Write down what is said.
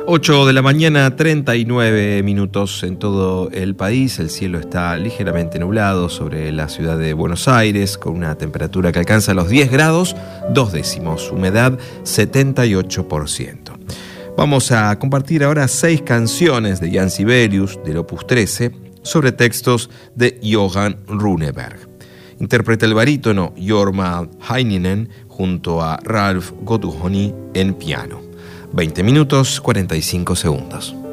8 de la mañana, 39 minutos en todo el país. El cielo está ligeramente nublado sobre la ciudad de Buenos Aires, con una temperatura que alcanza los 10 grados, 2 décimos, humedad 78%. Vamos a compartir ahora 6 canciones de Jan Sibelius, del Opus 13, sobre textos de Johan Runeberg. Interpreta el barítono Jorma Heininen junto a Ralph Gottoni en piano. 20 minutos, 45 segundos.